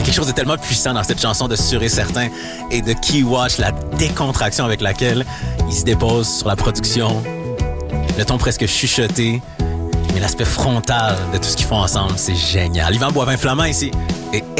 Quelque chose de tellement puissant dans cette chanson de Sûr et Certain et de Key Watch, la décontraction avec laquelle il se dépose sur la production, le ton presque chuchoté, mais l'aspect frontal de tout ce qu'ils font ensemble, c'est génial. Yvan Boivin-Flamand ici, et